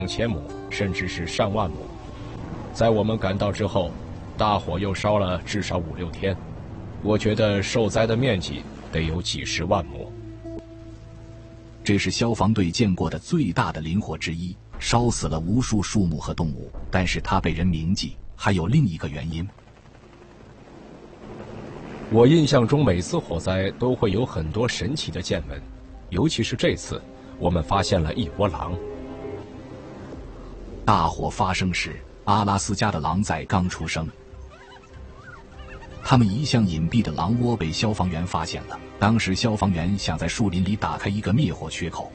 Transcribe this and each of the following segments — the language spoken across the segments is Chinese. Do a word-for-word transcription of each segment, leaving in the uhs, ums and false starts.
千亩，甚至是上万亩。在我们赶到之后，大火又烧了至少五六天，我觉得受灾的面积得有几十万亩。 这是消防队见过的最大的林火之一，烧死了无数树木和动物，但是它被人铭记，还有另一个原因。 我印象中每次火灾都会有很多神奇的见闻，尤其是这次，我们发现了一窝狼。 大火发生时，阿拉斯加的狼崽刚出生，他们一向隐蔽的狼窝被消防员发现了。当时消防员想在树林里打开一个灭火缺口，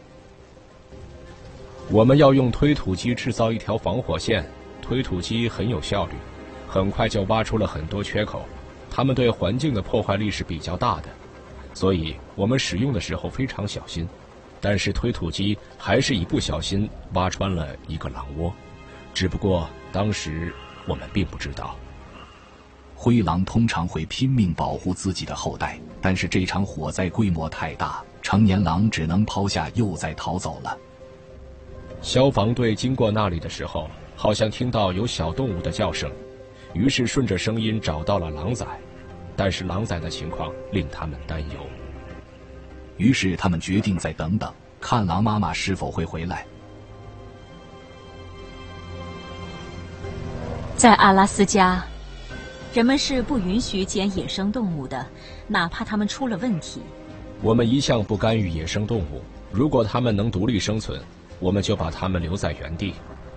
我们要用推土机制造一条防火线，推土机很有效率，很快就挖出了很多缺口。它们对环境的破坏力是比较大的，所以我们使用的时候非常小心。但是推土机还是一不小心挖穿了一个狼窝，只不过当时我们并不知道。 灰狼通常会拼命保护自己的后代，但是这场火灾规模太大，成年狼只能抛下幼崽逃走了。 消防队经过那里的时候，好像听到有小动物的叫声，于是顺着声音找到了狼崽，但是狼崽的情况令他们担忧。 于是他们决定再等等，看狼妈妈是否会回来。 在阿拉斯加，人们是不允许捡野生动物的，哪怕它们出了问题。 我们一向不干预野生动物，如果它们能独立生存，我们就把它们留在原地。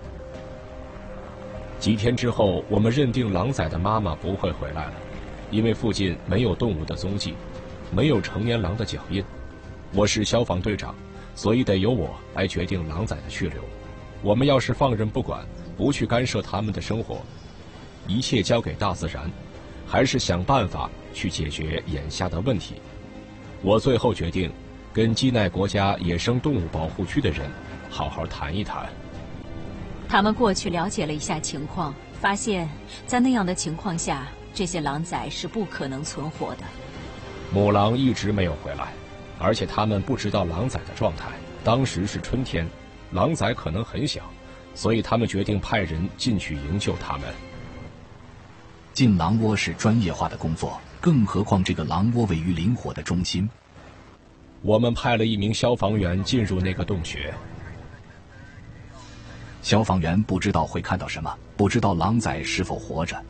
几天之后，我们认定狼崽的妈妈不会回来了，因为附近没有动物的踪迹，没有成年狼的脚印。我是消防队长，所以得由我来决定狼崽的去留。我们要是放任不管，不去干涉它们的生活，一切交给大自然，还是想办法去解决眼下的问题。我最后决定跟基奈国家野生动物保护区的人好好谈一谈。 他们过去了解了一下情况，发现在那样的情况下，这些狼崽是不可能存活的。 母狼一直没有回来，而且他们不知道狼崽的状态。当时是春天，狼崽可能很小，所以他们决定派人进去营救他们。 进狼窝是专业化的工作，更何况这个狼窝位于林火的中心。 我们派了一名消防员进入那个洞穴。 消防员不知道会看到什么，不知道狼崽是否活着。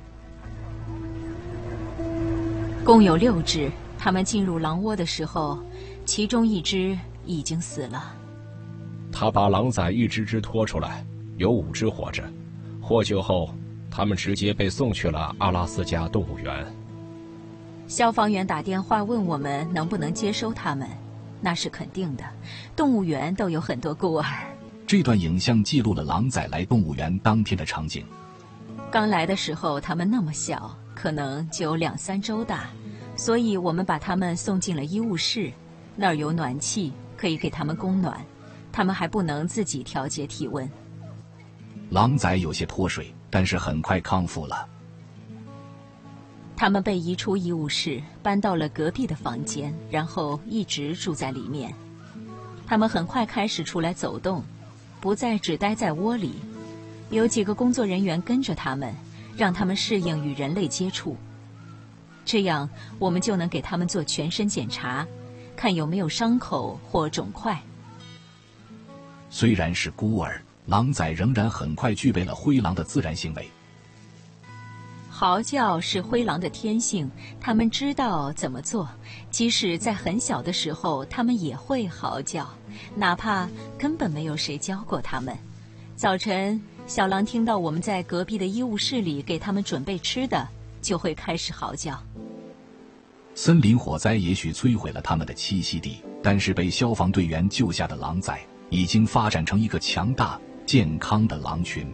共有六只，他们进入狼窝的时候，其中一只已经死了。 他把狼崽一只只拖出来，有五只活着。获救后，他们直接被送去了阿拉斯加动物园。 消防员打电话问我们能不能接收他们，那是肯定的。动物园都有很多孤儿。 这段影像记录了狼崽来动物园当天的场景。 刚来的时候，它们那么小，可能只有两三周大，所以我们把它们送进了医务室，那儿有暖气，可以给它们供暖。它们还不能自己调节体温。 狼崽有些脱水，但是很快康复了。 他们被移出医务室，搬到了隔壁的房间，然后一直住在里面。他们很快开始出来走动，不再只待在窝里。有几个工作人员跟着他们，让他们适应与人类接触。这样，我们就能给他们做全身检查，看有没有伤口或肿块。 虽然是孤儿，狼崽仍然很快具备了灰狼的自然行为。 嚎叫是灰狼的天性，它们知道怎么做，即使在很小的时候，它们也会嚎叫，哪怕根本没有谁教过它们。早晨，小狼听到我们在隔壁的医务室里给它们准备吃的，就会开始嚎叫。 森林火灾也许摧毁了它们的栖息地，但是被消防队员救下的狼崽已经发展成一个强大、健康的狼群。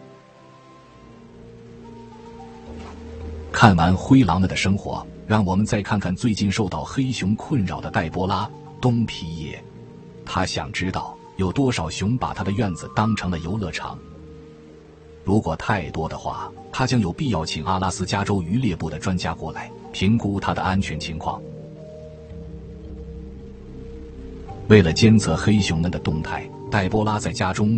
看完灰狼们的生活，让我们再看看最近受到黑熊困扰的黛波拉·东皮耶。他想知道有多少熊把他的院子当成了游乐场。如果太多的话，他将有必要请阿拉斯加州渔猎部的专家过来评估他的安全情况。为了监测黑熊们的动态，黛波拉在家中